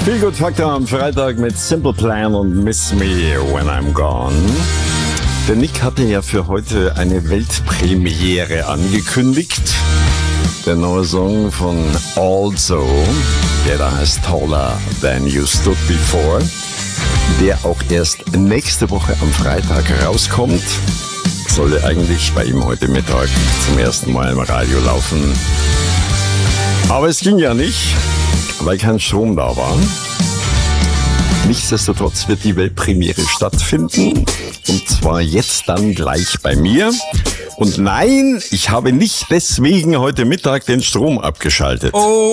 Feelgood-Faktor am Freitag mit Simple Plan und Miss Me When I'm Gone. Der Nick hatte ja für heute eine Weltpremiere angekündigt. Der neue Song von Also, der da heißt Taller Than You Stood Before, der auch erst nächste Woche am Freitag rauskommt. Sollte eigentlich bei ihm heute Mittag zum ersten Mal im Radio laufen. Aber es ging ja nicht, weil kein Strom da war. Nichtsdestotrotz wird die Weltpremiere stattfinden. Und zwar jetzt dann gleich bei mir. Und nein, ich habe nicht deswegen heute Mittag den Strom abgeschaltet. Oh.